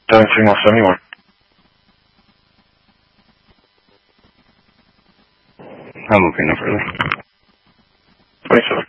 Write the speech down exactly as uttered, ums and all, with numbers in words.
Seven signal seventy-one. I'm okay, no further. twenty-seven.